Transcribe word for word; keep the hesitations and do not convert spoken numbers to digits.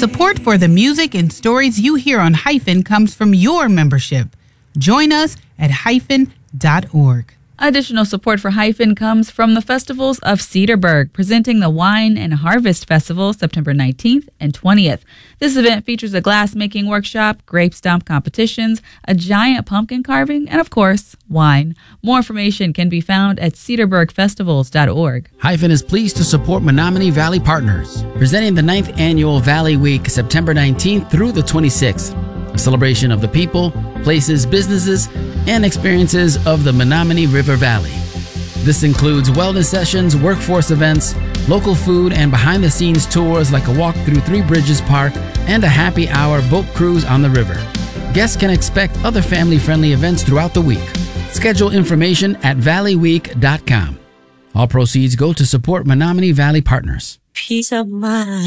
Support for the music and stories you hear on Hyphen comes from your membership. Join us at hyphen dot org. Additional support for Hyphen comes from the festivals of Cedarburg, presenting the Wine and Harvest Festival September nineteenth and twentieth. This event features a glass-making workshop, grape stomp competitions, a giant pumpkin carving, and, of course, wine. More information can be found at cedarburg festivals dot org. Hyphen is pleased to support Menominee Valley Partners, presenting the ninth Annual Valley Week September nineteenth through the twenty-sixth. A celebration of the people, places, businesses, and experiences of the Menominee River Valley. This includes wellness sessions, workforce events, local food, and behind-the-scenes tours like a walk through Three Bridges Park and a happy hour boat cruise on the river. Guests can expect other family-friendly events throughout the week. Schedule information at valley week dot com. All proceeds go to support Menominee Valley Partners. Peace of mind.